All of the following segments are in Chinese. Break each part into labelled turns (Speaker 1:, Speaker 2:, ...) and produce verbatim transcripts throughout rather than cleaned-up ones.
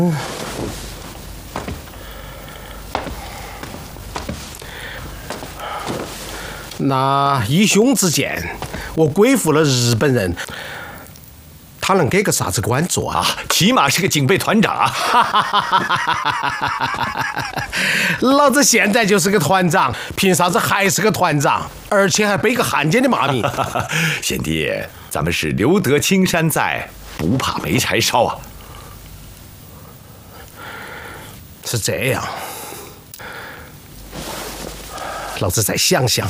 Speaker 1: 嗯。那义兄之见，我鬼服了日本人，他能给个啥子官做啊？
Speaker 2: 起码是个警备团长啊！
Speaker 1: 老子现在就是个团长，凭啥子还是个团长？而且还背个汉奸的骂名。
Speaker 2: 贤弟，咱们是留得青山在，不怕没柴烧啊！
Speaker 1: 是这样，老子再想想。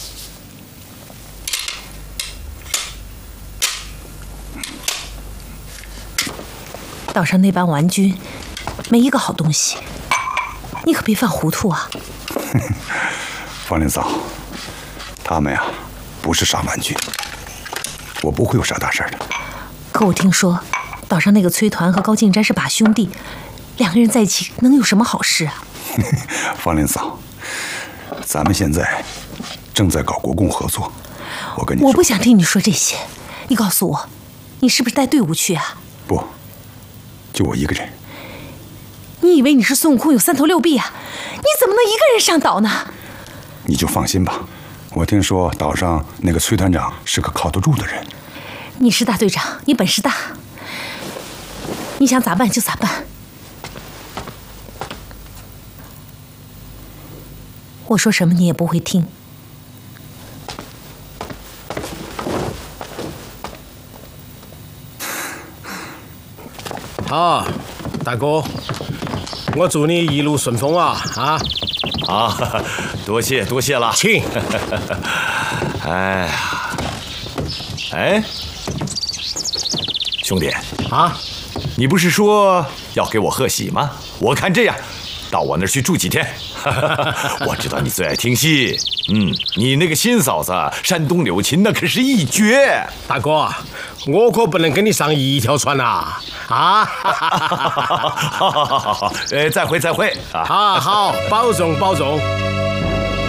Speaker 3: 岛上那帮顽军，没一个好东西，你可别犯糊涂啊！
Speaker 4: 方令嫂，他们呀，不是傻顽军，我不会有啥大事的。
Speaker 3: 可我听说，岛上那个崔团和高敬斋是把兄弟，两个人在一起能有什么好事啊？
Speaker 4: 方令嫂，咱们现在正在搞国共合作，我跟你说，
Speaker 3: 我不想听你说这些，你告诉我，你是不是带队伍去啊？
Speaker 4: 不。就我一个人，
Speaker 3: 你以为你是孙悟空有三头六臂啊？你怎么能一个人上岛呢？
Speaker 4: 你就放心吧，我听说岛上那个崔团长是个靠得住的人。
Speaker 3: 你是大队长，你本事大，你想咋办就咋办。我说什么你也不会听。
Speaker 1: 好，大哥，我祝你一路顺风啊！啊，
Speaker 2: 啊，多谢多谢了，
Speaker 1: 请。
Speaker 2: 哎呀，哎，兄弟
Speaker 1: 啊，
Speaker 2: 你不是说要给我贺喜吗？我看这样，到我那儿去住几天。我知道你最爱听戏，嗯，你那个新嫂子山东柳琴那可是一绝。
Speaker 1: 大哥，我可不能跟你上一条船呐！啊！
Speaker 2: 好好好好好，呃，再会再会啊！
Speaker 1: 好好，保重保重。